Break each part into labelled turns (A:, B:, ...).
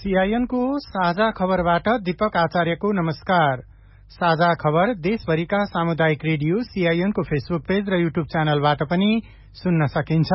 A: CIN को साझा खबरबाट दीपक आचार्यको नमस्कार। साझा खबर देशभरिका सामुदायिक रेडियो सीआईएन को फेसबुक पेज र युट्युब च्यानलबाट पनि सुन्न सकिन्छ।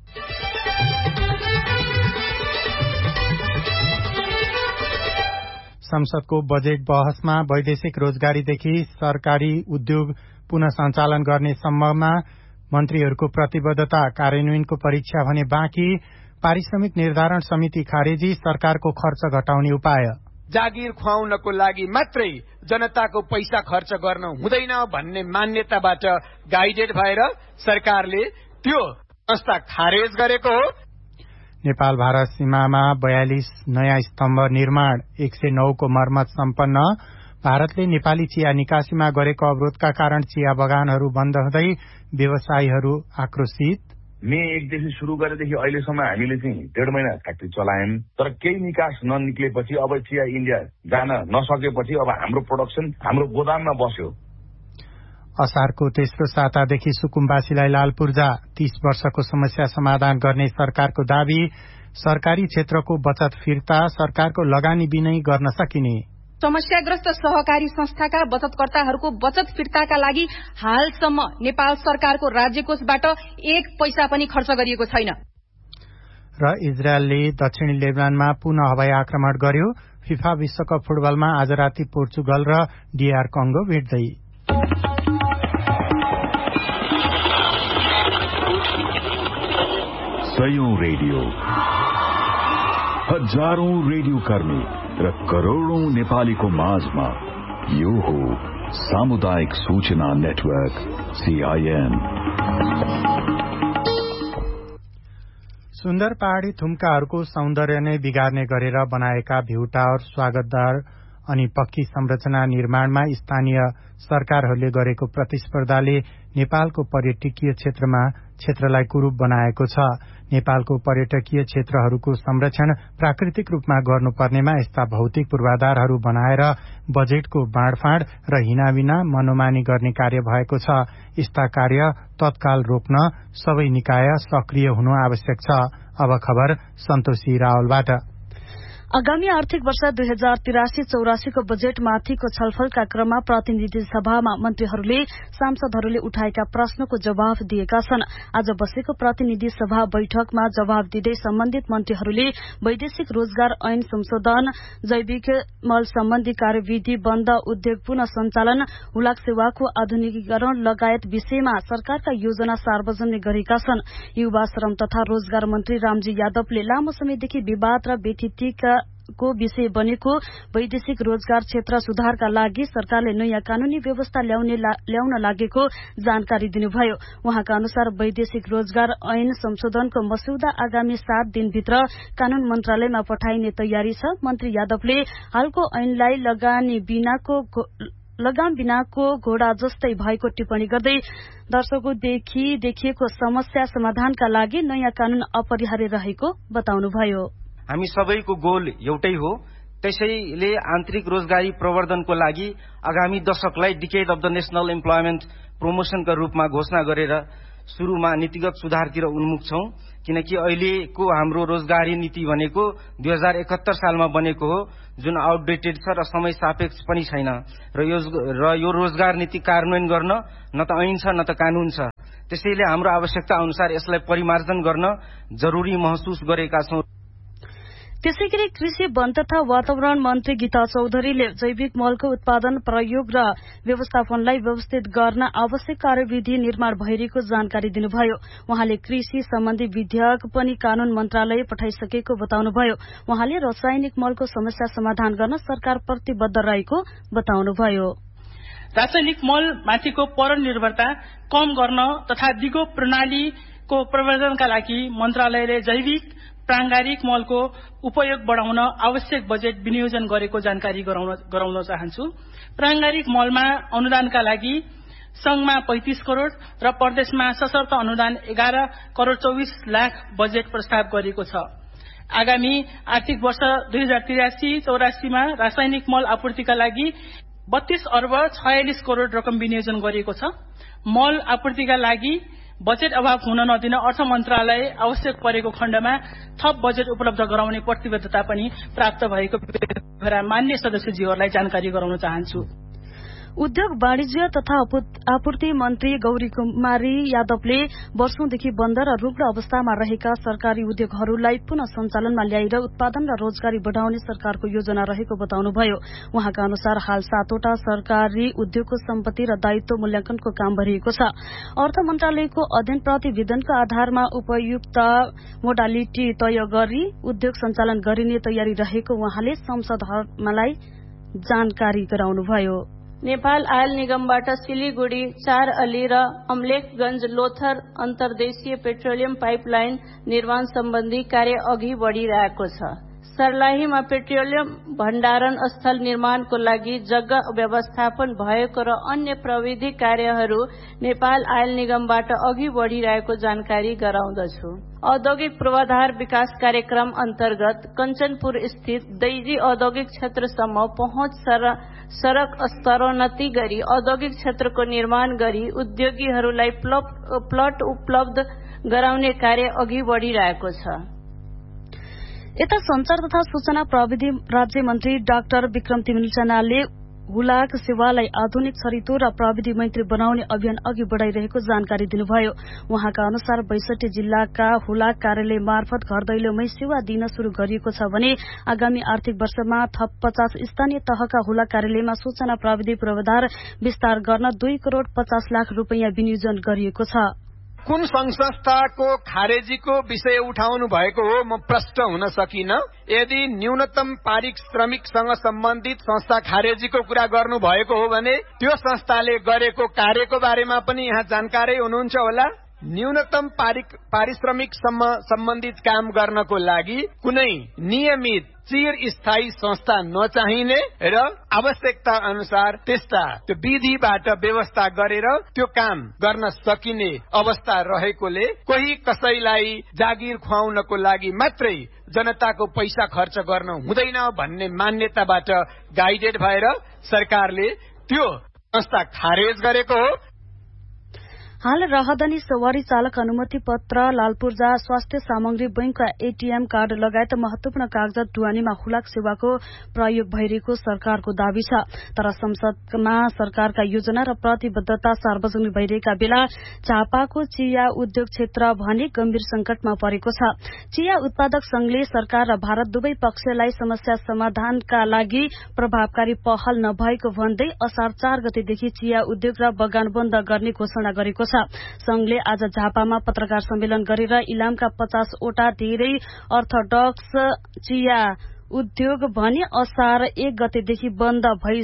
A: संसदको बजेट बहसमा वैदेशिक रोजगारीदेखि सरकारी उद्योग पुनः सञ्चालन गर्ने सम्ममा मन्त्रीहरूको प्रतिबद्धता, कार्यान्वयनको परीक्षा भने बाँकी, पारिश्रमिक निर्धारण समिति खारेजी, सरकारको खर्च घटाउने उपाय।
B: जागिर खुवाउनको लागि मात्रै जनताको पैसा खर्च गर्न हुँदैन भन्ने मान्यताबाट गाइडेड भएर सरकारले त्यो संस्था खारेज गरेको हो।
A: नेपाल भारत सीमामा 42 नयाँ स्तम्भ निर्माण, 109 को मर्मत सम्पन्न। भारतले नेपाली चिया निकासीमा गरेको अवरोधका कारण चिया बगानहरू बन्द हुँदै व्यवसायीहरू आक्रोशित।
C: मे 1 देखि शुरू गरेदेखि अहिलेसम्म हामीले चाहिँ 1.5 महिना फ्याक्ट्री चलायौं, तर केही निकास ननिक्लेपछि अब चिया इन्डिया जान नसकेपछि अब हाम्रो प्रोडक्सन हाम्रो गोदाममा बस्यो।
A: असारको तेस्रो सातादेखि सुकुम्बासीलाई लाल पूर्जा, 30 वर्षको समस्या समाधान गर्ने सरकारको दावी। सरकारी क्षेत्रको बचत फिर्ता सरकारको लगानी बिनै गर्न सकिने।
D: समस्याग्रस्त सहकारी संस्थाका बचतकर्ताहरूको बचत फिर्ताका लागि हालसम्म नेपाल सरकारको राज्य कोषबाट 1 पैसा पनि खर्च गरिएको छैन।
A: र इजरायलले दक्षिणी लेबनानमा पुनः हवाई आक्रमण गर्यो। फिफा विश्वकप फुटबलमा आज राति पोर्चुगल र डीआर कङ्गो भेट्दै।
E: सयौं रेडियो, हजारौं रेडियो कर्मी र करोड़ौं नेपालीको माझमा यो हो सामुदायिक सूचना नेटवर्क सीआईएन।
A: सुन्दर पहाड़ी थुम्काहरूको सौन्दर्य नै बिगार्ने गरेर बनाएका भ्यू टावर, स्वागतद्वार अनि पक्की संरचना निर्माणमा स्थानीय सरकारहरूले गरेको प्रतिस्पर्धाले नेपालको पर्यटकीय क्षेत्रलाई कुरूप बनाएको छ। नेपालको पर्यटकीय क्षेत्रहरूको संरक्षण प्राकृतिक रूपमा गर्नुपर्नेमा यस्ता भौतिक पूर्वाधारहरू बनाएर बजेटको बाँडफाँड र हिनाबिना मनोमानी गर्ने कार्य भएको छ। यस्ता कार्य तत्काल रोक्न सबै निकाय सक्रिय हुनु आवश्यक छ। अब खबर सन्तोषी रावलबाट।
F: आगामी आर्थिक वर्ष 2083-84 को बजेटमाथिको छलफलका क्रममा प्रतिनिधि सभामा मन्त्रीहरूले सांसदहरूले उठाएका प्रश्नको जवाफ दिएका छन्। आज बसेको प्रतिनिधि सभा बैठकमा जवाफ दिँदै सम्बन्धित मन्त्रीहरूले वैदेशिक रोजगार ऐन संशोधन, जैविक मल सम्बन्धी कार्यविधि, बन्द उद्योग पुनः सञ्चालन, हुलाक सेवाको आधुनिकीकरण लगायत विषयमा सरकारका योजना सार्वजनिक गरेका छन्। युवा श्रम तथा रोजगार मन्त्री रामजी यादवले लामो समयदेखि विवाद र व्यथितिका को विषय बनेको वैदेशिक रोजगार क्षेत्र सुधारका लागि सरकारले नयाँ कानूनी व्यवस्था ल्याउन लागेको जानकारी दिनुभयो। उहाँका अनुसार वैदेशिक रोजगार ऐन संशोधनको मस्यौदा आगामी 7 दिनभित्र कानून मन्त्रालयमा पठाइने तयारी छ। मन्त्री यादवले हालको ऐनलाई लगाम बिनाको घोडा जस्तै भएको टिप्पणी गर्दै दर्शकौंदेखि देखिएको समस्या समाधानका लागि नयाँ कानून अपरिहार्य रहेको बताउनुभयो।
G: हामी सबैको गोल एउटै हो, त्यसैले आन्तरिक रोजगारी प्रवर्धनको लागि आगामी दशकलाई decade of the national employment प्रमोशनका रूपमा घोषणा गरेर सुरुमा नीतिगत सुधारतिर उन्मुख छौं। किनकि अहिलेको हाम्रो रोजगारी नीति भनेको 2071 सालमा बनेको हो, जुन आउटडेटेड छ र समय सापेक्ष पनि छैन। र यो रोजगार नीति कार्यान्वयन गर्न न त ऐन छ न त कानून छ। त्यसैले हाम्रो आवश्यकता अनुसार यसलाई परिमार्जन गर्न जरुरी महसुस गरेका छौं।
F: त्यसैगरी कृषि, वन तथा वातावरण मन्त्री गीता चौधरीले जैविक मलको उत्पादन, प्रयोग र व्यवस्थापनलाई व्यवस्थित गर्न आवश्यक कार्यविधि निर्माण भइरहेको जानकारी दिनुभयो। उहाँले कृषि सम्बन्धी विधेयक पनि कानून मन्त्रालय पठाइसकेको बताउनुभयो। उहाँले रासायनिक मलको समस्या समाधान गर्न सरकार प्रतिबद्ध रहेको बताउनुभयो।
H: रासायनिक मल माथिको परनिर्भरता कम गर्न तथा दिगो प्रणालीको प्रवर्धनका लागि मन्त्रालयले जैविक प्राङ्गारिक मलको उपयोग बढाउन आवश्यक बजेट विनियोजन गरेको जानकारी गराउन चाहन्छु। प्राङ्गारिक मलमा अनुदानका लागि संघमा 35 करोड़ र प्रदेशमा सशर्त अनुदान 11 करोड़ 24 लाख बजेट प्रस्ताव गरिएको छ। आगामी आर्थिक वर्ष 2083-84 मा रासायनिक मल आपूर्तिका लागि 32 अर्ब 46 करोड़ रकम विनियोजन गरिएको छ। मल आपूर्तिका लागि बजेट अभाव हुन नदिन अर्थ मन्त्रालय आवश्यक परेको खण्डमा थप बजेट उपलब्ध गराउने प्रतिबद्धता पनि प्राप्त भएको मान्य सदस्यज्यूहरूलाई जानकारी गराउन चाहन्छु।
F: उद्योग वाणिज्य तथा आपूर्ति मन्त्री गौरी कुमारी यादवले वर्षौंदेखि बन्द र रुग्ण अवस्थामा रहेका सरकारी उद्योगहरूलाई पुनः सञ्चालनमा ल्याएर उत्पादन र रोजगारी बढ़ाउने सरकारको योजना रहेको बताउनुभयो। उहाँका अनुसार हाल 7वटा सरकारी उद्योगको सम्पत्ति र दायित्व मूल्याङ्कनको काम भरिएको छ। अर्थ मन्त्रालयको अध्ययन प्रतिवेदनको आधारमा उपयुक्त मोडालिटी तय गरी उद्योग सञ्चालन गरिने तयारी रहेको उहाँले संसदलाई जानकारी गराउनुभयो।
I: नेपाल आयल निगमबाट सिलिगुडी 4 अली र अम्लेखगंज लोथर अन्तर्देशीय पेट्रोलियम पाइपलाइन निर्माण सम्बन्धी कार्य अघि बढ़िरहेको छ। सर्लाहीमा पेट्रोलियम भण्डारण स्थल निर्माणको लागि जग्गा व्यवस्थापन भएको र अन्य प्रविधि कार्यहरू नेपाल आयल निगमबाट अघि बढ़िरहेको जानकारी गराउँदछु। औद्योगिक पूर्वाधार विकास कार्यक्रम अन्तर्गत कञ्चनपुर स्थित दैजी औद्योगिक क्षेत्रसम्म पहुँच सड़क स्तरोन्नति गरी औद्योगिक क्षेत्रको निर्माण गरी उद्योगीहरूलाई प्लट उपलब्ध गराउने कार्य अघि बढ़िरहेको छ। यता संचार तथा सूचना प्रविधि राज्य मन्त्री डाक्टर विक्रम तिमिल्चनाले हुलाक सेवालाई आधुनिक छरितो र प्रविधि मैत्री बनाउने अभियान अघि बढ़ाइरहेको जानकारी दिनुभयो। उहाँका अनुसार 62 जिल्लाका हुलाक कार्यालय मार्फत घर दैलोमै सेवा दिन शुरू गरिएको छ भने आगामी आर्थिक वर्षमा थप 50 स्थानीय तहका हुलाक कार्यालयमा सूचना प्रविधि पूर्वाधार विस्तार गर्न 2 करोड़ 50 लाख रुपैयाँ विनियोजन गरिएको छ।
B: कुन संघ संस्थाको खारेजीको विषय उठाउनु भएको हो म प्रष्ट हुन सकिन। यदि न्यूनतम पारिश्रमिकसँग सम्बन्धित संस्था खारेजीको कुरा गर्नु भएको हो भने त्यो संस्थाले गरेको कार्यको बारेमा पनि यहाँ जानकारी हुनुहुन्छ होला। न्यूनतम पारिश्रमिकसम्म सम्बन्धित काम गर्नको लागि कुनै नियमित चिरस्थायी संस्था नचाहिने र आवश्यकता अनुसार त्यस्ता त्यो विधिबाट व्यवस्था गरेर त्यो काम गर्न सकिने अवस्था रहेकोले कोही कसैलाई जागिर खुवाउनको लागि मात्रै जनताको पैसा खर्च गर्न हुँदैन भन्ने मान्यताबाट गाइडेड भएर सरकारले त्यो संस्था खारेज गरेको हो।
F: हाल राहदानी सवारी चालक अनुमति पत्र, लालपूर्जा, स्वास्थ्य सामग्री, बैंकका एटीएम कार्ड लगायत महत्वपूर्ण कागजात ढुवानीमा हुलाक सेवाको प्रयोग भइरहेको सरकारको दावी छ। तर संसदमा सरकारका योजना र प्रतिबद्धता सार्वजनिक भइरहेका बेला झापाको चिया उद्योग क्षेत्र भने गम्भीर संकटमा परेको छ। चिया उत्पादक संघले सरकार र भारत दुवै पक्षलाई समस्या समाधानका लागि प्रभावकारी पहल नभएको भन्दै असार 4 गतेदेखि चिया उद्योग र बगान बन्द गर्ने घोषणा गरेको छ। संघले आज झापामा पत्रकार सम्मेलन गरेर इलामका 50 वटा धेरै अर्थोडक्स चिया उद्योग भने असार 1 गतेदेखि बन्द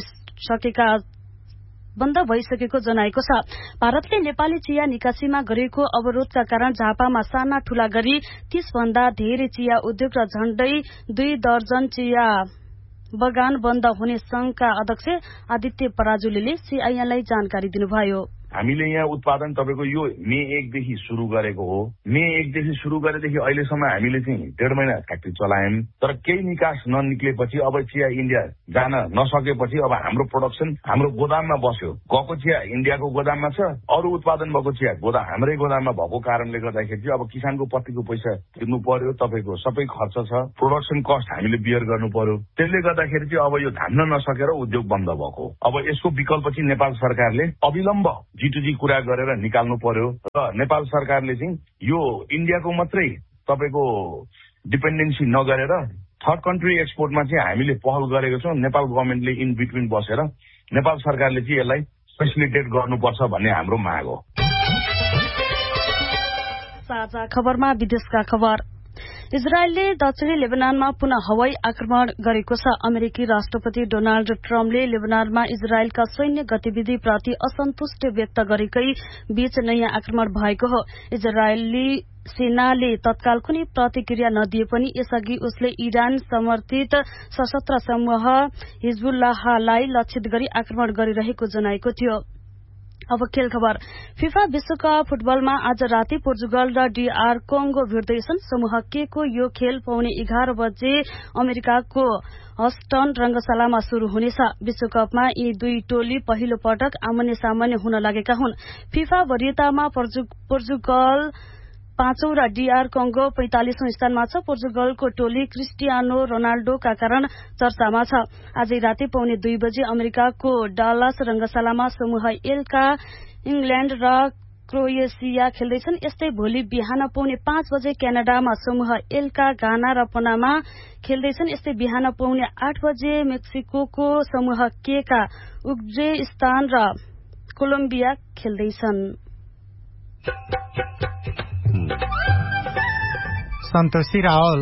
F: भइसकेको जनाएको छ। भारतले नेपाली चिया निकासीमा गरेको अवरोधका कारण झापामा साना ठूला गरी 30 भन्दा धेरै चिया उद्योग र झण्डै 2 दर्जन चिया बगान बन्द हुने संघका अध्यक्ष आदित्य पराजुलीले सीआईएनलाई जानकारी दिनुभयो।
C: हामीले यहाँ उत्पादन तपाईको यो मे 1 देखि शुरू गरेको हो। मे 1 देखि शुरू गरेदेखि अहिलेसम्म हामीले चाहिँ 1.5 महिना फ्याक्ट्री चलायौं। तर केही निकास ननिक्लेपछि अब चिया इन्डिया जान नसकेपछि अब हाम्रो प्रोडक्सन हाम्रो गोदाममा बस्यो। गएको चिया इन्डियाको गोदाममा छ, अरू उत्पादन भएको चिया हाम्रै गोदाममा भएको कारणले गर्दाखेरि चाहिँ अब किसानको पत्तीको पैसा तिर्नु पर्यो, तपाईको सबै खर्च छ, प्रोडक्सन कस्ट हामीले बियर गर्नु पर्यो। त्यसले गर्दाखेरि चाहिँ अब यो धान्न नसकेर उद्योग बन्द भएको। अब यसको विकल्प चाहिँ नेपाल सरकारले अविलम्ब G2G कुरा गरेर निकाल्नु पर्यो र नेपाल सरकारले चाहिँ यो इन्डियाको मात्रै तपाईको डिपेन्डेन्सी नगरेर थर्ड कन्ट्री एक्सपोर्टमा चाहिँ हामीले पहल गरेको छौं। नेपाल गभर्नमेन्टले इन बिट्विन बसेर नेपाल सरकारले चाहिँ यसलाई फेसिलिटेट गर्नुपर्छ भन्ने हाम्रो माग हो।
F: साझा खबरमा विदेशका खबर। इजरायलले दक्षिणी लेबनानमा पुनः हवाई आक्रमण गरेको छ। अमेरिकी राष्ट्रपति डोनाल्ड ट्रम्पले लेबनानमा इजरायलका सैन्य गतिविधिप्रति असन्तुष्ट व्यक्त गरेकै बीच नयाँ आक्रमण भएको हो। इजरायली सेनाले तत्काल कुनै प्रतिक्रिया नदिए पनि यसअघि उसले इरान समर्थित सशस्त्र समूह हिजबुल्लाहलाई लक्षित गरी आक्रमण गरिरहेको जनाएको थियो। अब खेल खबर। फिफा विश्वकप फुटबलमा आज राति पोर्चुगल र DR कोंगो भिड्दैछन्। समूह के को यो खेल पौने 11 बजे अमेरिकाको हस्टन रंगशालामा शुरू हुनेछ। विश्वकपमा यी दुई टोली पहिलो पटक आमने सामने हुन लागेका हुन्। फिफा वरियतामा पोर्चुगल 5औं र DR कोंगो 45औं स्थानमा छ। पोर्चुगलको टोली क्रिस्टियानो रोनाल्डोका कारण चर्चामा छ। आजै राति पौने 2 बजे अमेरिकाको डालस रंगशालामा समूह एल का इंग्ल्याण्ड र क्रोएसिया खेल्दैछन्। यस्तै भोलि बिहान पौने 5 बजे क्यानाडामा समूह एल का घाना र पनामा खेल्दैछन्। यस्तै बिहान पौने 8 बजे मेक्सिकोको समूह के का उज्बेकिस्तान र कोलम्बिया खेल्दैछन्।
A: सन्तोषी रावल।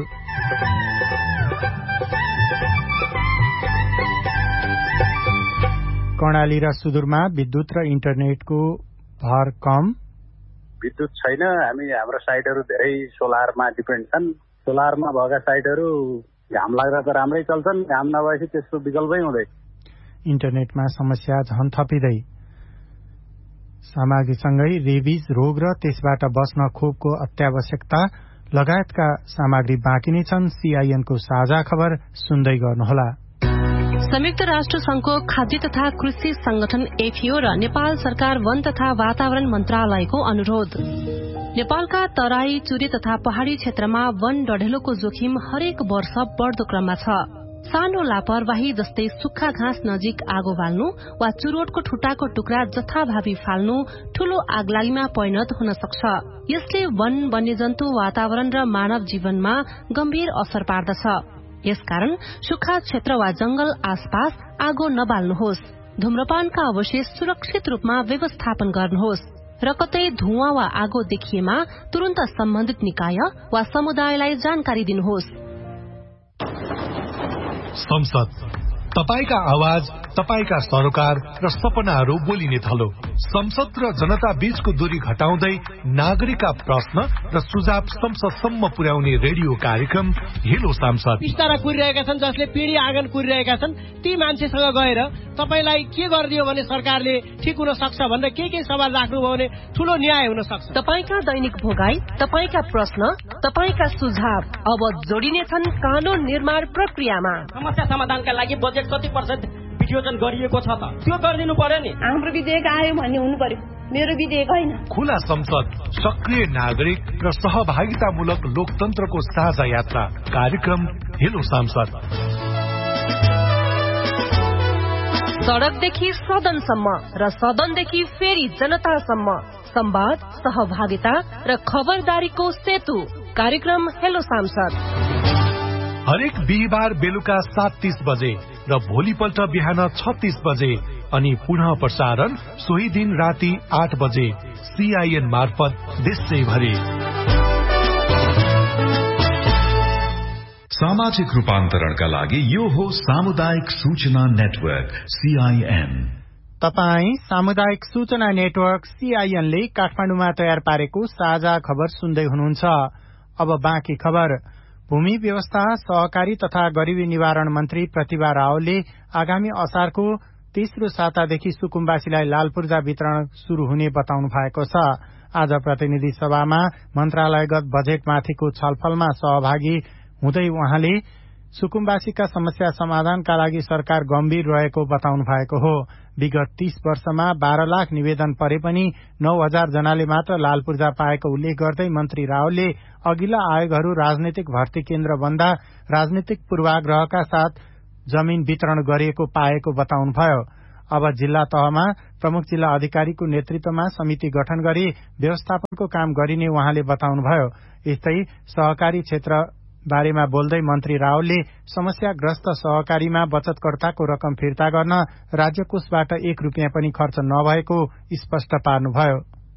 A: कर्णाली र सुदूरमा विद्युत र इन्टरनेटको भर कम।
J: विद्युत छैन। हाम्रो साइटहरू धेरै सोलरमा डिपेन्ड छन्। सोलरमा भएका साइटहरू घाम लाग्दा त राम्रै चल्छन्, घाम नभएपछि त्यसको विकल्पै हुँदैन।
A: इन्टरनेटमा समस्या झन थपिँदै। सामग्रीसँगै रेबिज रोग र त्यसबाट बस्न खोपको अत्यावश्यकता लगायतका सामग्री बाँकी नै छन्। CIN को साझा खबर सुन्दै गर्नुहोला।
K: संयुक्त राष्ट्र संघको खाद्य तथा कृषि संगठन FAO र नेपाल सरकार वन तथा वातावरण मन्त्रालयको अनुरोध। नेपालका तराई, चुरे तथा पहाड़ी क्षेत्रमा वन डढेलोको जोखिम हरेक वर्ष बढ़दो क्रममा छ। सानो लापरवाही जस्तै सुक्खा घाँस नजिक आगो बाल्नु वा चुरोटको ठुटाको टुक्रा जथाभावी फाल्नु ठूलो आगलागीमा परिणत हुन सक्छ। यसले वन, वन्यजन्तु, वातावरण र मानव जीवनमा गम्भीर असर पार्दछ। यसकारण सुक्खा क्षेत्र वा जंगल आसपास आगो नबाल्नुहोस्। धूम्रपानका अवशेष सुरक्षित रूपमा व्यवस्थापन गर्नुहोस् र कतै धुवाँ वा आगो देखिएमा तुरन्त सम्बन्धित निकाय वा समुदायलाई जानकारी दिनुहोस्।
L: संसद, तपाईका आवाज, तपाईका सरोकार र सपनाहरू बोलिने थलो। संसद र जनता बीचको दूरी घटाउँदै नागरिकका प्रश्न र सुझाव संसदसम्म पुर्याउने रेडियो कार्यक्रम हेलो सांसद।
M: बिस्तारा कुरिरहेका छन्, जसले पिँढी आँगन कुरिरहेका छन्, ती मान्छेसँग गएर तपाईलाई के गरिदियो भने सरकारले ठिक हुन सक्छ भनेर के सवाल राख्नुभयो भने ठूलो न्याय हुन सक्छ।
K: तपाईका दैनिक भोगाई, तपाईका प्रश्न, तपाईका सुझाव अब जोडिनेछन् कानून निर्माण प्रक्रियामा।
M: समस्या समाधानका लागि बजेट कति % विनियोजन गरिएको छ त त्यो गरिदिनु पर्यो नि।
N: हाम्रो विधेयक आयो भन्ने हुनु पर्यो, मेरो विधेयक होइन।
L: खुला संसद, सक्रिय नागरिक र सहभागितामूलक लोकतन्त्रको साझा यात्रा कार्यक्रम हेलो सांसद।
K: सड़कदेखि सदनसम्म र सदनदेखि फेरि जनतासम्म संवाद, सहभागिता र खबरदारीको सेतु कार्यक्रम हेलो सांसद।
L: हरेक बिहिबार बेलुका 7:30 बजे र भोलिपल्ट बिहान 36 बजे अनि पुनः प्रसारण सोही दिन राति 8 बजे CIN मार्फत देशैभरि।
E: सामाजिक रूपान्तरणका लागि यो हो सामुदायिक सूचना नेटवर्क CIN।
A: तपाई सामुदायिक सूचना नेटवर्क CIN ले काठमाडौँमा तयार पारेको साझा खबर सुन्दै हुनुहुन्छ। अब बाँकी खबर। भूमि व्यवस्था, सहकारी तथा गरीबी निवारण मन्त्री प्रतिभा रावलले आगामी असारको तेस्रो सातादेखि सुकुम्बासीलाई लाल पूर्जा वितरण शुरू हुने बताउनु भएको छ। आज प्रतिनिधि सभामा मन्त्रालयगत बजेटमाथिको छलफलमा सहभागी हुँदै उहाँले सुकुम्बासीका समस्या समाधानका लागि सरकार गम्भीर रहेको बताउनु भएको हो। विगत 30 वर्षमा 12 लाख निवेदन परे पनि 9,000 जनाले मात्र लाल पूर्जा पाएको उल्लेख गर्दै मन्त्री रावलले अघिल्ला आयोगहरू राजनैतिक भर्ती केन्द्र भन्दा राजनीतिक पूर्वाग्रहका साथ जमीन वितरण गरिएको पाएको बताउनुभयो। अब जिल्ला तहमा प्रमुख जिल्ला अधिकारीको नेतृत्वमा समिति गठन गरी व्यवस्थापनको काम गरिने उहाँले बताउनुभयो। यस्तै सहकारी क्षेत्र बारेमा बोल्दै मन्त्री रावलले समस्याग्रस्त सहकारीमा बचतकर्ताको रकम फिर्ता गर्न राज्य कोषबाट 1 रुपियाँ पनि खर्च नभएको स्पष्ट पार्नुभयो।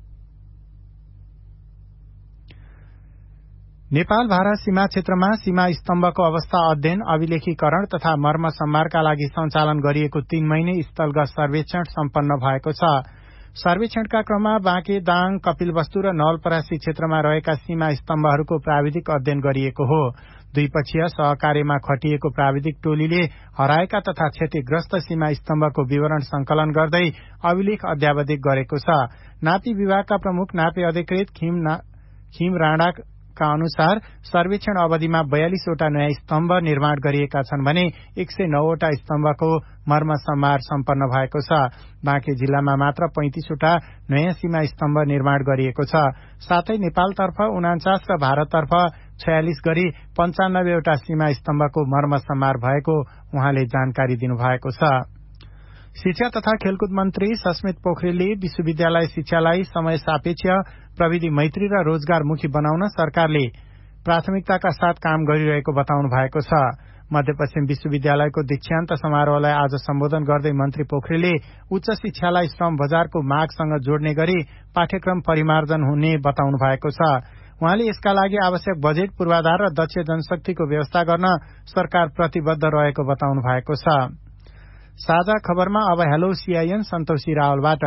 A: नेपाल भारत सीमा क्षेत्रमा सीमा स्तम्भको अवस्था अध्ययन, अभिलेखीकरण तथा मर्म सम्मारका लागि सञ्चालन गरिएको 3 महिने स्थलगत सर्वेक्षण सम्पन्न भएको छ। सर्वेक्षणका क्रममा बाँके दाङ, कपिलवस्तु र नवलपरासी क्षेत्रमा रहेका सीमा स्तम्भहरूको प्राविधिक अध्ययन गरिएको हो। द्विपक्षीय सहकार्यमा खटिएको प्राविधिक टोलीले हराएका तथा क्षतिग्रस्त सीमा स्तम्भको विवरण संकलन गर्दै अभिलेख अध्यावधिक गरेको छ। नापी विभागका प्रमुख नापी अधिकृत खिम राणाका अनुसार सर्वेक्षण अवधिमा 42 वटा नयाँ स्तम्भ निर्माण गरिएका छन् भने 109 वटा स्तम्भको मर्मसम्मार सम्पन्न भएको छ। बाँके जिल्लामा मात्र 35 वटा नयाँ सीमा स्तम्भ निर्माण गरिएको छ। साथै नेपालतर्फ 49 र भारततर्फ 46 गरी 95 वटा सीमा स्तम्भको मर्मसम्मार भएको उहाँले जानकारी दिनुभएको छ। शिक्षा तथा खेलकुद मन्त्री सस्मित पोखरेलले विश्वविद्यालय शिक्षालाई समय सापेक्ष, प्रविधि मैत्री र रोजगारमुखी बनाउन सरकारले प्राथमिकताका साथ काम गरिरहेको बताउनु भएको छ। मध्यपश्चिम विश्वविद्यालयको दीक्षान्त समारोहलाई आज सम्बोधन गर्दै मन्त्री पोखरेलले उच्च शिक्षालाई श्रम बजारको मागसँग जोड्ने गरी पाठ्यक्रम परिमार्जन हुने बताउनु भएको छ। उहाँले यसका लागि आवश्यक बजेट पूर्वाधार र दक्ष जनशक्तिको व्यवस्था गर्न सरकार प्रतिबद्ध रहेको बताउनु भएको छ। साझा खबरमा अब हेलो सीआईएन सन्तोषी रावलबाट।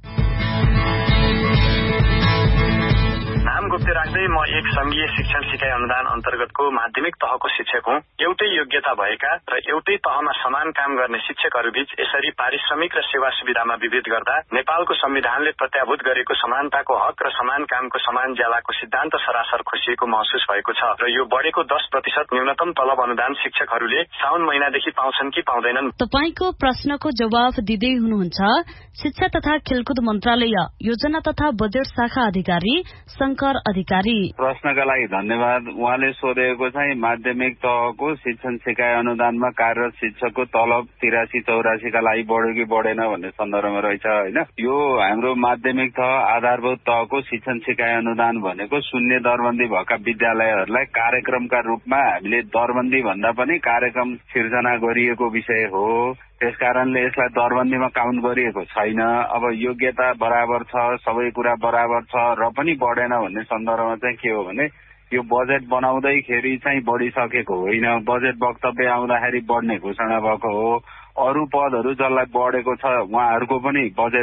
O: नाम गुप्त राख्दै म एक संघीय शिक्षण सिकाइ अनुदान अन्तर्गतको माध्यमिक तहको शिक्षक हुँ। एउटै योग्यता भएका र एउटै तहमा समान काम गर्ने शिक्षकहरूबीच यसरी पारिश्रमिक र सेवा सुविधामा विभेद गर्दा नेपालको संविधानले प्रत्याभूत गरेको समानताको हक र समान कामको समान ज्यालाको सिद्धान्त सरासर खोसिएको महसुस भएको छ र यो बढेको 10% न्यूनतम तलब अनुदान शिक्षकहरूले साउन महिनादेखि पाउँछन् कि पाउँदैनन्।
F: तपाईको प्रश्नको जवाफ दिँदै हुनुहुन्छ शिक्षा तथा खेलकुद मन्त्रालय योजना तथा बजेट शाखा अधिकारी शंकर अधिकारी।
P: प्रश्नका लागि धन्यवाद। उहाँले सोधेको चाहिँ माध्यमिक तहको शिक्षण सिकाइ अनुदानमा कार्यरत शिक्षकको तलब 83-84 का लागि बढ्यो कि बढेन भन्ने सन्दर्भमा रहेछ हैन। यो हाम्रो माध्यमिक तह आधारभूत तहको शिक्षण सिकाइ अनुदान भनेको शून्य दरबन्दी भएका विद्यालयहरूलाई कार्यक्रमका रूपमा हामीले दरबन्दी भन्दा पनि कार्यक्रम सिर्जना गरिएको विषय हो। त्यसकारणले यसलाई दरबन्दीमा काउन्ट गरिएको छैन। अब योग्यता बराबर छ, सबै कुरा बराबर छ र पनि बढेन भन्ने सन्दर्भमा चाहिँ के हो भने यो बजेट बनाउँदैखेरि चाहिँ बढिसकेको होइन। बजेट वक्तव्य आउँदाखेरि बढ्ने घोषणा भएको हो। अरू पदहरू जसलाई बढेको छ उहाँहरूको पनि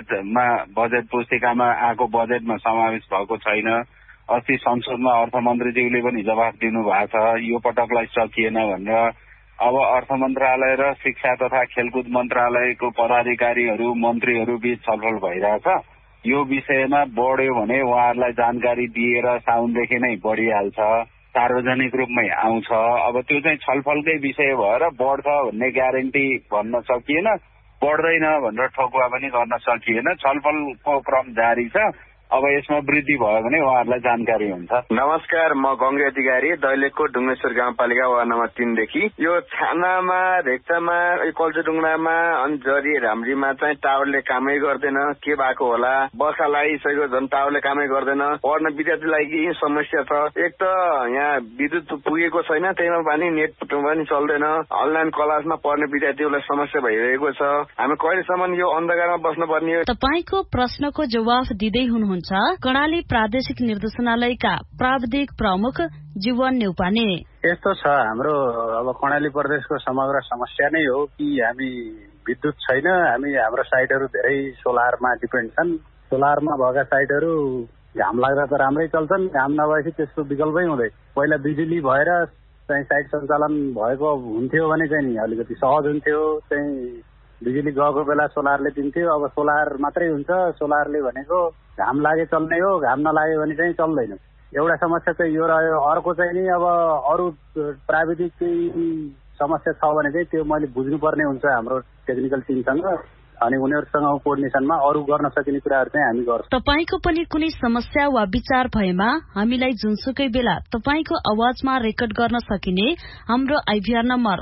P: बजेट पुस्तिकामा आएको बजेटमा समावेश भएको छैन। अस्ति संसदमा अर्थमन्त्रीज्यूले पनि जवाफ दिनु भएको छ यो पटकलाई सकिएन भनेर। अब अर्थ मन्त्रालय र शिक्षा तथा खेलकुद मन्त्रालयको पदाधिकारीहरू मन्त्रीहरू बीच छलफल भइरहेछ। यो विषयमा बढ्यो भने उहाँहरूलाई जानकारी दिएर साउनदेखि नै बढिहाल्छ, सार्वजनिक रूपमै आउँछ। अब त्यो चाहिँ छलफलकै विषय भएर बढ्छ भन्ने ग्यारेन्टी भन्न सकिएन, बढ्दैन भनेर ठोकुवा पनि गर्न सकिएन। छलफलको क्रम जारी छ। अब यसमा वृद्धि भयो भने उहाँहरूलाई जानकारी हुन्छ।
Q: नमस्कार, म गंगे अधिकारी दैलेखको डुङ्गेश्वर गाउँपालिका वार्ड नम्बर 3 देखि। यो छानामा, रेक्चामा, कल्चुडुङनामा अनि जरी राम्रीमा चाहिँ टावरले कामै गर्दैन, के भएको होला? बर्खा लागिसक्यो झन् टावरले कामै गर्दैन। पढ्न विद्यार्थीलाई के समस्या छ? एक त यहाँ विद्युत पुगेको छैन, त्यहीमा पनि नेट पनि चल्दैन। अनलाइन क्लासमा पढ्ने विद्यार्थीहरूलाई समस्या भइरहेको छ। हामी कहिलेसम्म यो अन्धकारमा बस्नुपर्ने हो?
F: तपाईको प्रश्नको जवाफ दिँदै हुनुहुन्छ कर्णाली प्रादेशिक निर्देशनालयका प्राविधिक प्रमुख जीवन नेउपाने।
J: यस्तो छ, हाम्रो अब कर्णाली प्रदेशको समग्र समस्या नै हो कि हामी विद्युत छैन। हाम्रो साइटहरू धेरै सोलरमा डिपेन्ड छन्। सोलरमा भएका साइटहरू घाम लाग्दा त राम्रै चल्छन्, घाम नभएपछि त्यसको विकल्पै हुँदैन। पहिला बिजुली भएर चाहिँ साइट सञ्चालन भएको हुन्थ्यो भने चाहिँ नि अलिकति सहज हुन्थ्यो। चाहिँ बिजुली गएको बेला सोलरले दिन्थ्यो। अब सोलर मात्रै हुन्छ। सोलरले भनेको घाम लागे चल्ने हो, घाम नलागे भने चाहिँ चल्दैन। एउटा समस्या चाहिँ यो रह्यो। अर्को चाहिँ नि अब अरू प्राविधिक समस्या छ भने चाहिँ त्यो मैले बुझ्नुपर्ने हुन्छ हाम्रो टेक्निकल टिमसँग। अनि उनीहरूसँग कोअर्डिनेसनमा अरू गर्न सकिने कुराहरू चाहिँ हामी गर्छौँ।
F: तपाईको पनि कुनै समस्या वा विचार भएमा हामीलाई जुनसुकै बेला तपाईको आवाजमा रेकर्ड गर्न सकिने हाम्रो आइभीआर नम्बर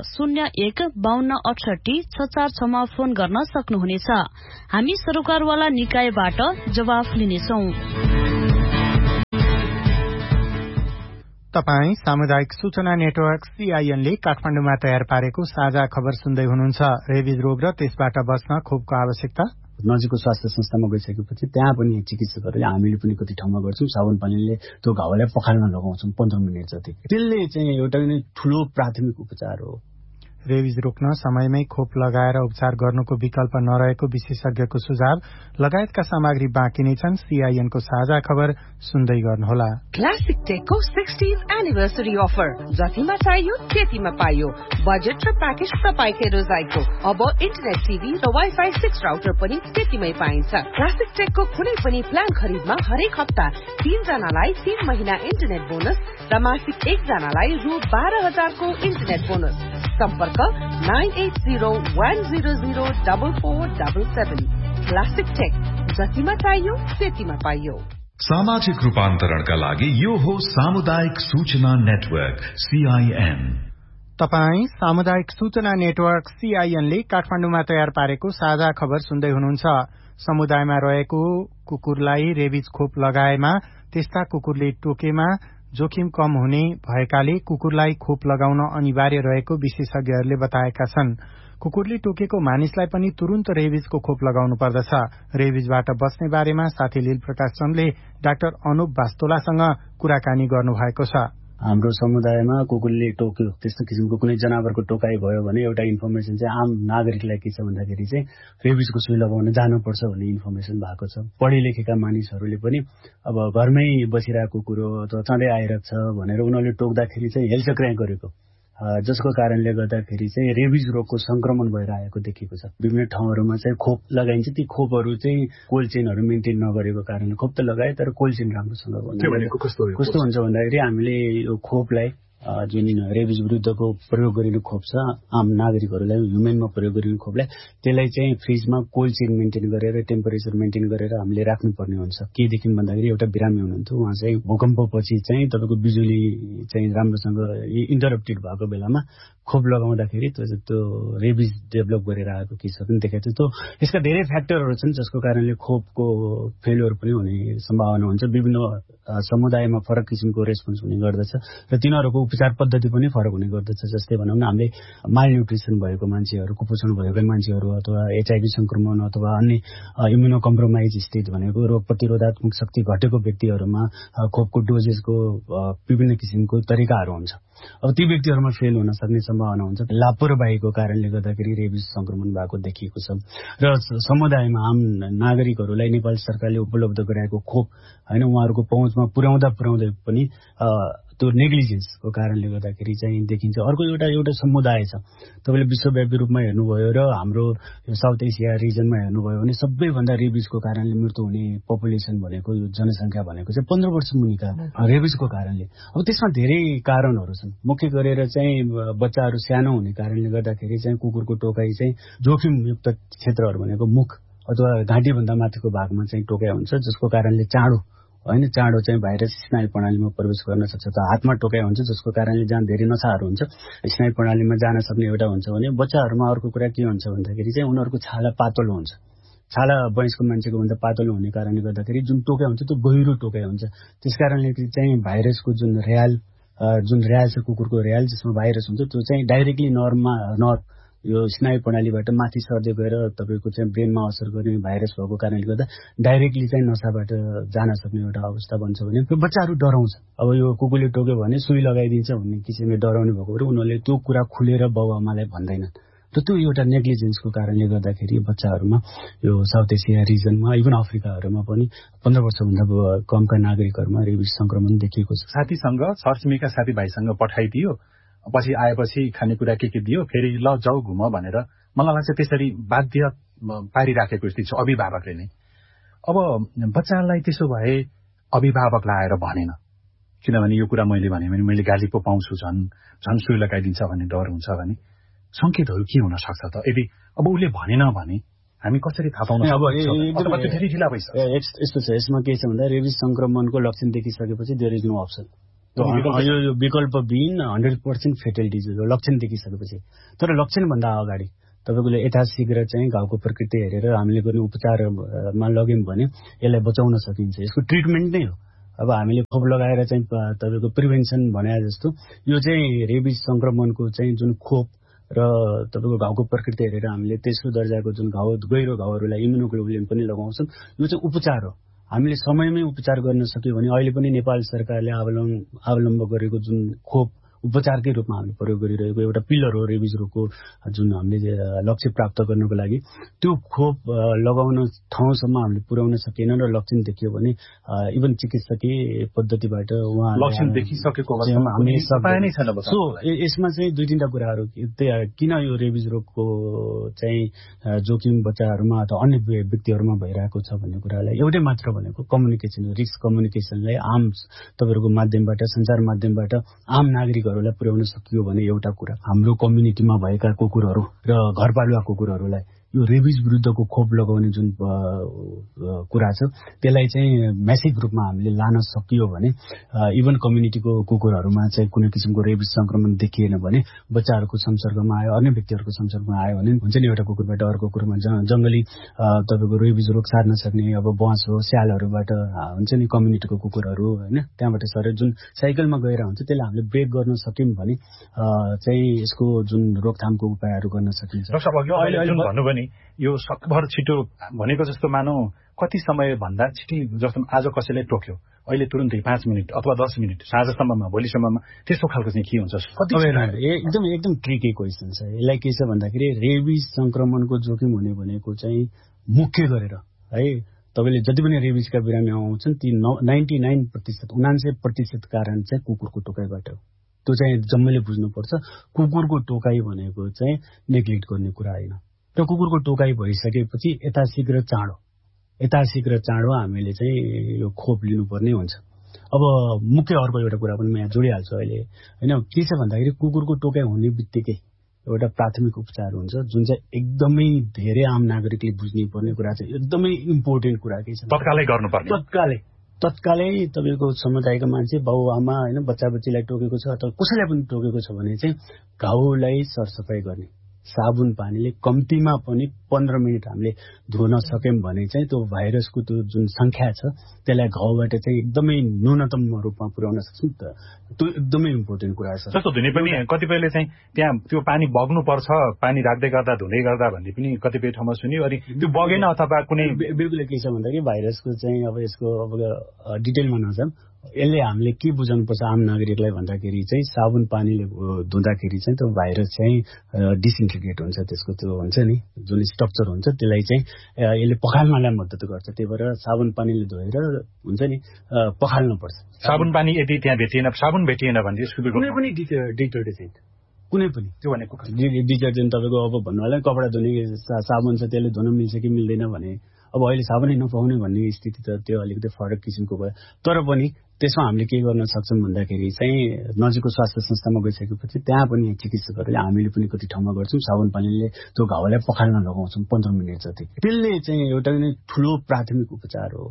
F: 0152686466 मा फोन गर्न सक्नुहुनेछ। हामी सरकारवाला निकायबाट जवाफ लिनेछौं।
A: तपाई सामुदायिक सूचना नेटवर्क सीआईएन ले काठमाडौँमा तयार पारेको साझा खबर सुन्दै हुनुहुन्छ। रेबिज रोग र त्यसबाट बच्न खोपको आवश्यकता।
R: नजिकको स्वास्थ्य संस्थामा गइसकेपछि त्यहाँ पनि चिकित्सकहरूले हामीले पनि कति ठाउँमा गर्छौं साबुन पानीले त्यो घाउलाई पखाल्न लगाउँछौं 15 मिनेट जति। त्यसले चाहिँ एउटा नै ठूलो प्राथमिक उपचार हो।
A: रेबिज रोक्न समयमै खोप लगाएर उपचार गर्नुको विकल्प नरहेको विशेषज्ञको सुझाव लगायतका सामग्री बाँकी नै छन्। सीआईएनको साझा खबर सुन्दै गर्नुहोला।
S: क्लासिक टेकको 16th एनिभर्सरी अफर, जतिमा चाहियो त्यतिमा पाइयो। बजेट र प्याकेज तपाईकै रोजाइको। अब इन्टरनेट टिभी र वाइफाई 6 राउटर पनि त्यतिमै पाइन्छ। क्लासिक टेकको कुनै पनि प्लान खरिदमा हरेक हप्ता 3 जनालाई 3 महिना इन्टरनेट बोनस र मासिक 1 जनालाई रु 12,000 को इन्टरनेट बोनस। सम्पर्क 9801004477। क्लासिक टेक, जतिमा चाहियो त्यतिमा पाइयो।
E: सामाजिक रूपान्तरणका लागि यो हो सामुदायिक सूचना नेटवर्क सीआईएन।
A: तपाई सामुदायिक सूचना नेटवर्क सीआईएन ले काठमाडौँमा तयार पारेको साझा खबर सुन्दै हुनुहुन्छ। समुदायमा रहेको कुकुरलाई रेबिज खोप लगाएमा त्यस्ता कुकुरले टोकेमा जोखिम कम हुने भएकाले कुकुरलाई खोप लगाउन अनिवार्य रहेको विशेषज्ञहरूले बताएका छन्। कुकुरले टोकेको मानिसलाई पनि तुरुन्त रेबिजको खोप लगाउनु पर्दछ। रेबिजबाट बच्ने बारेमा साथी लील प्रकाश चन्दले डाक्टर अनुप वास्तोलासँग कुराकानी गर्नुभएको छ।
R: हाम्रो समुदायमा कुकुरले टोक्यो, त्यस्तो किसिमको कुनै जनावरको टोकाइ भयो भने एउटा इन्फर्मेसन चाहिँ आम नागरिकलाई के छ भन्दाखेरि चाहिँ रेबिजको सुई लगाउन जानुपर्छ भन्ने इन्फर्मेसन भएको छ। पढे लेखेका मानिसहरूले पनि अब घरमै बसिरहेको कुरो अथवा सधैँ आइरहेको छ भनेर उनीहरूले टोक्दाखेरि चाहिँ हेलचक्राइ गरेको, जसको कारणले गर्दाखेरि चाहिँ रेबिज रोगको संक्रमण भएर आएको देखिएको छ। विभिन्न ठाउँहरूमा चाहिँ खोप लगाइन्छ, ती खोपहरू चाहिँ कोल्ड चेनहरू मेन्टेन नगरेको कारणले खोप त लगाए तर कोल्ड चेन राम्रोसँग कस्तो हुन्छ भन्दाखेरि हामीले यो खोपलाई जुन रेबिज विरुद्धको प्रयोग गरिने खोप छ आम नागरिकहरूलाई ह्युमेनमा प्रयोग गरिने खोपलाई त्यसलाई चाहिँ फ्रिजमा कोल्ड चेन मेन्टेन गरेर टेम्परेचर मेन्टेन गरेर हामीले राख्नुपर्ने हुन्छ। केदेखि भन्दाखेरि एउटा बिरामी हुनुहुन्थ्यो, उहाँ चाहिँ भूकम्पपछि चाहिँ तपाईँको बिजुली चाहिँ राम्रोसँग इन्टरप्टेड भएको बेलामा खोप लगाउँदाखेरि त्यो रेबिज डेभलप गरेर आएको केसहरू पनि देखाएको थियो। यसका धेरै फ्याक्टरहरू छन् जसको कारणले खोपको फेलियर पनि हुने सम्भावना हुन्छ। विभिन्न समुदायमा फरक किसिमको रेस्पोन्स हुने गर्दछ र तिनीहरूको उपचार पद्धति पनि फरक हुने गर्दछ। जस्तै भनौँ न, हामीले मालन्युट्रिसन भएको मान्छेहरू, कुपोषण भएको मान्छेहरू अथवा एचआईभी संक्रमण अथवा अन्य इम्युनो कम्प्रोमाइज स्टेट भनेको रोग प्रतिरोधात्मक शक्ति घटेको व्यक्तिहरूमा खोपको डोजेसको विभिन्न किसिमको तरिकाहरू हुन्छ। अब ती व्यक्तिहरूमा फेल हुन सक्ने सम्भावना हुन्छ। लापरवाहीको कारणले गर्दाखेरि रेबिज संक्रमण भएको देखिएको छ र समुदायमा आम नागरिकहरूलाई नेपाल सरकारले उपलब्ध गराएको खोप होइन उहाँहरूको पहुँचमा पुर्याउँदै पनि त्यो नेग्लिजेन्सको कारणले गर्दाखेरि चाहिँ देखिन्छ। अर्को एउटा समुदाय छ, तपाईँले विश्वव्यापी रूपमा हेर्नुभयो र हाम्रो यो साउथ एसिया रिजनमा हेर्नुभयो भने सबैभन्दा रेबिजको कारणले मृत्यु हुने पपुलेसन भनेको यो जनसङ्ख्या भनेको चाहिँ 15 वर्ष मुनिका रेबिजको कारणले। अब त्यसमा धेरै कारणहरू छन्। मुख्य गरेर चाहिँ बच्चाहरू सानो हुने कारणले गर्दाखेरि चाहिँ कुकुरको टोकाइ चाहिँ जोखिमयुक्त क्षेत्रहरू भनेको मुख अथवा घाँटीभन्दा माथिको भागमा चाहिँ टोकाइ हुन्छ, जसको कारणले चाँडो चाहिँ भाइरस स्नायु प्रणालीमा प्रवेश गर्न सक्छ। त हातमा टोकाइ हुन्छ जसको कारणले जहाँ धेरै नसाहरू हुन्छ स्नायु प्रणालीमा जान सक्ने एउटा हुन्छ भने बच्चाहरूमा अर्को कुरा के हुन्छ भन्दाखेरि चाहिँ उनीहरूको छाला पातलो हुन्छ। छाला वयस्क मान्छेको भन्दा पातलो हुने कारणले गर्दाखेरि जुन टोकाइ हुन्छ त्यो गहिरो टोकाइ हुन्छ। त्यसकारणले चाहिँ भाइरसको जुन र्याल छ कुकुरको र्याल जसमा भाइरस हुन्छ त्यो चाहिँ डाइरेक्टली नर्भ यो स्नायु प्रणालीबाट माथि सर्दै गएर तपाईँको चाहिँ ब्रेनमा असर गर्ने भाइरस भएको कारणले गर्दा डाइरेक्टली चाहिँ नसाबाट जान सक्ने एउटा अवस्था बन्छ भने बच्चाहरू डराउँछ। अब यो कुकुरले टोक्यो भने सुई लगाइदिन्छ भन्ने किसिमले डराउने भएको भएर उनीहरूले त्यो कुरा खुलेर बाबुआमालाई भन्दैनन् र त्यो एउटा नेग्लिजेन्सको कारणले गर्दाखेरि बच्चाहरूमा यो साउथ एसिया रिजनमा इभन अफ्रिकाहरूमा पनि 15 वर्षभन्दा कमका नागरिकहरूमा रेबिज संक्रमण देखिएको छ।
T: साथीसँग छरछिमेका साथीभाइसँग पठाइदियो, पछि आएपछि खानेकुरा के दियो, फेरि ल जाऊ घुम भनेर मलाई लाग्छ त्यसरी बाध्य पारिराखेको स्थिति छ अभिभावकले नै। अब बच्चालाई त्यसो भए अभिभावक लाएर भनेन, किनभने यो कुरा मैले भने मैले गाली पो पाउँछु, झन् सुई लगाइदिन्छ भन्ने डर हुन्छ भने संकेतहरू के हुन सक्छ त? यदि अब उसले भनेन भने हामी कसरी थाहा पाउन सक्छौँ?
R: यस्तो छ, यसमा के छ भन्दा रेबिज संक्रमणको लक्षण देखिसकेपछि देयर इज नो अप्सन। यो विकल्प बिन 100% फेटलिटिज हो लक्षण देखिसकेपछि। तर लक्षणभन्दा अगाडि तपाईँले यथाशीघ्र चाहिँ घाउको प्रकृति हेरेर हामीले गर्ने उपचारमा लग्यौँ भने यसलाई बचाउन सकिन्छ। यसको ट्रिटमेन्ट नै हो। अब हामीले खोप लगाएर चाहिँ तपाईँको प्रिभेन्सन भने जस्तो यो चाहिँ रेबिज संक्रमणको चाहिँ जुन खोप र तपाईँको घाउको प्रकृति हेरेर हामीले तेस्रो दर्जाको जुन गहिरो घाउहरूलाई इम्युनोग्लोबुलिन पनि लगाउँछौँ। यो चाहिँ उपचार हो। हामीले समयमै उपचार गर्न सक्यो भने अहिले पनि नेपाल सरकारले अवलम्बन गरेको जुन खोप उपचारकै रूपमा हामीले प्रयोग गरिरहेको एउटा पिलर हो रेबिज रोगको जुन हामीले लक्ष्य प्राप्त गर्नको लागि। त्यो खोप लगाउन ठाउँसम्म हामीले पुर्याउन सकेन र लक्षण देखियो भने इभन चिकित्सकीय पद्धतिबाट उहाँ
T: लक्षण देखिसकेको
R: सो यसमा चाहिँ 2-3 कुराहरू किन यो रेबिज रोगको चाहिँ जोखिम बच्चाहरूमा अथवा अन्य व्यक्तिहरूमा भइरहेको छ भन्ने कुरालाई एउटै मात्र भनेको कम्युनिकेसन, रिस्क कम्युनिकेसनलाई आम तपाईँहरूको माध्यमबाट, सञ्चार माध्यमबाट आम नागरिकहरूलाई पुर्याउन सकियो भने एउटा कुरा हाम्रो कम्युनिटीमा भएका कुकुरहरू र घरपालुवा कुकुरहरूलाई यो रेबिज विरुद्धको खोप लगाउने जुन कुरा छ त्यसलाई चाहिँ म्यासिभ रूपमा हामीले लान सकियो भने इभन कम्युनिटीको कुकुरहरूमा चाहिँ कुनै किसिमको रेबिज संक्रमण देखिएन भने बच्चाहरूको संसर्गमा आयो, अन्य व्यक्तिहरूको संसर्गमा आयो भने हुन्छ नि एउटा कुकुरबाट अर्को कुकुरमा जंगली तपाईँको रेबिज रोग सार्न सक्ने अब बस हो, स्यालहरूबाट हुन्छ नि कम्युनिटीको कुकुरहरू होइन त्यहाँबाट सरे जुन साइकलमा गएर हुन्छ त्यसलाई हामीले ब्रेक गर्न सक्यौँ भने चाहिँ यसको जुन रोकथामको उपायहरू गर्न सकिन्छ।
T: यो सकभर छिटो भनेको जस्तो मानौ कति समय भन्दा छिटै जस्तो आज कसैलाई टोक्यो अहिले तुरुन्तै 5 मिनट अथवा 10 मिनट साँझसम्ममा भोलिसम्ममा त्यस्तो खालको चाहिँ के हुन्छ?
R: एकदम ट्रिकी क्वेसन छ। यसलाई के छ भन्दाखेरि रेबिज संक्रमणको जोखिम हुने भनेको चाहिँ मुख्य गरेर है तपाईँले जति पनि रेबिजका बिरामी आउँछन् ती 99% कारण चाहिँ कुकुरको टोकाइबाट हो। त्यो चाहिँ जम्मैले बुझ्नुपर्छ। कुकुरको टोकाइ भनेको चाहिँ नेग्लेक्ट गर्ने कुरा होइन। र कुकुरको टोकाइ भइसकेपछि यथाशीघ्र चाँडो हामीले चाहिँ यो खोप लिनुपर्ने हुन्छ। अब मुख्य अर्को एउटा कुरा पनि म यहाँ जोडिहाल्छु अहिले होइन के छ भन्दाखेरि कुकुरको टोकाइ हुने बित्तिकै एउटा प्राथमिक उपचार हुन्छ जुन चाहिँ एकदमै धेरै आम नागरिकले बुझ्नै पर्ने कुरा चाहिँ एकदमै इम्पोर्टेन्ट कुरा के छ
T: तत्कालै गर्नुपर्ने।
R: तत्कालै तपाईँको समुदायको मान्छे बाबुआमा होइन बच्चा बच्चीलाई टोकेको छ अथवा कसैलाई पनि टोकेको छ भने चाहिँ घाउलाई सरसफाइ गर्ने साबुन पानीले कम्तीमा पनि 15 मिनट हामीले धुन सक्यौं भने चाहिँ त्यो भाइरसको त्यो जुन संख्या छ त्यसलाई घाउबाट चाहिँ एकदमै न्यूनतम रूपमा पुर्याउन सक्छौं। त्यो एकदमै इम्पोर्टेन्ट कुरा छ।
T: जस्तो धुने पनि कतिपयले चाहिँ त्यहाँ त्यो पानी बग्नु पर्छ, पानी राख्दै गर्दा धुँदै गर्दा भन्ने पनि कतिपय ठाउँमा सुन्यो। अनि त्यो बगेन अथवा कुनै
R: बिल्कुल के छ भन्दाखेरि भाइरसको चाहिँ अब यसको अब डिटेलमा नजाम यसले हामीले के बुझाउनु पर्छ आम नागरिकलाई भन्दाखेरि चाहिँ साबुन पानीले धुँदाखेरि चाहिँ त्यो भाइरस चाहिँ डिसइन्टिग्रेट हुन्छ। त्यसको त्यो हुन्छ नि जुन स्ट्रक्चर हुन्छ त्यसलाई चाहिँ यसले पखाल्नलाई मद्दत गर्छ। त्यही भएर साबुन पानीले धोएर हुन्छ नि पखाल्नु पर्छ।
T: साबुन पानी यदि त्यहाँ भेटिएन भने
R: कुनै पनि डिटर्जेन्ट कुनै पनि
T: त्यो भनेको
R: डिटर्जेन्ट तपाईँको अब भन्नु होला कपडा धुने साबुन छ त्यसले धुन मिल्छ कि मिल्दैन भने अब अहिले साबुनै नपाउने भन्ने स्थिति त त्यो अलिकति फरक किसिमको भयो। तर पनि त्यसमा हामीले के गर्न सक्छौँ भन्दाखेरि चाहिँ नजिकको स्वास्थ्य संस्थामा गइसकेपछि त्यहाँ पनि चिकित्सकहरूले हामीले पनि कति ठाउँमा गर्छौँ साबुन पानीले त्यो घाउलाई पखाल्न लगाउँछौँ 15 मिनट जति। त्यसले चाहिँ एउटा नै ठुलो प्राथमिक उपचार हो।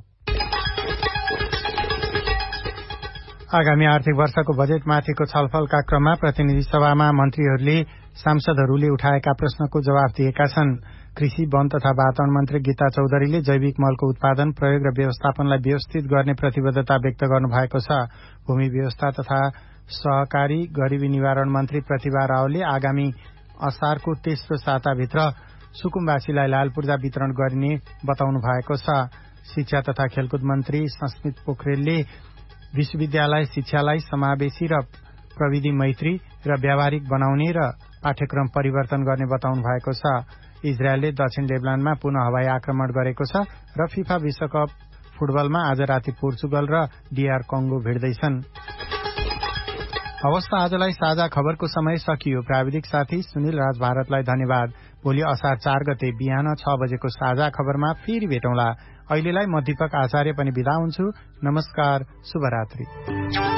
A: आगामी आर्थिक वर्षको बजेटमाथिको छलफलका क्रममा प्रतिनिधि सभामा मन्त्रीहरूले सांसदहरूले उठाएका प्रश्नको जवाफ दिएका छन्। कृषि वन तथा वातावरण मन्त्री गीता चौधरीले जैविक मलको उत्पादन प्रयोग र व्यवस्थापनलाई व्यवस्थित गर्ने प्रतिबद्धता व्यक्त गर्नु भएको छ। भूमि व्यवस्था तथा सहकारी गरिबी निवारण मन्त्री प्रतिभा रावले आगामी असारको तेस्रो साताभित्र सुकुम्बासीलाई लाल पूर्जा वितरण गरिने बताउनु भएको छ। शिक्षा तथा खेलकुद मन्त्री संस्मित पोखरेलले विश्वविद्यालय शिक्षालाई समावेशी र प्रविधि मैत्री र व्यावहारिक बनाउने र पाठ्यक्रम परिवर्तन गर्ने बताउनु भएको छ। इजरायलले दक्षिण लेबनानमा पुनः हवाई आक्रमण गरेको छ र फिफा विश्वकप फुटबलमा आज राति पोर्चुगल र डीआर कङ्गो भिड्दैछन्। हवस् त आजलाई साझा खबरको समय सकियो। प्राविधिक साथी सुनिल राज भारतलाई धन्यवाद। भोलि असार 4 गते बिहान 6 बजेको साझा खबरमा फेरि भेटौँला। अहिलेलाई म दीपक आचार्य पनि बिदा हुन्छु। नमस्कार, शुभरात्रि।